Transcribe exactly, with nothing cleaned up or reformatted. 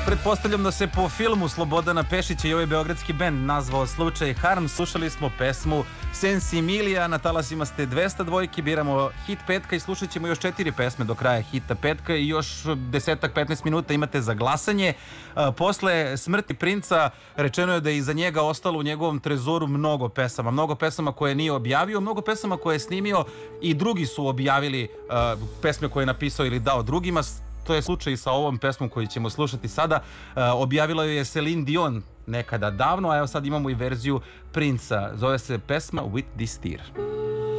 Pretpostavljam da se po filmu Slobodana Pešića i ovaj beogradski bend nazvao Slučaj Harm. Slušali smo pesmu Sensimilija, na talasima ste dvesta dvojke, biramo hit petka i slušat ćemo još četiri pesme do kraja hita petka i još desetak, petnaest minuta imate za glasanje. Posle smrti Princa rečeno je da je iza njega ostalo u njegovom trezoru mnogo pesama, mnogo pesama koje nije objavio, mnogo pesama koje je snimio i drugi su objavili uh, pesme koje je napisao ili dao drugima. To je slučaj sa ovom pesmom koju ćemo slušati sada. Uh, objavila ju je Celine Dion nekada davno, a evo sad imamo i verziju Princa. Zove se pesma With This Tear.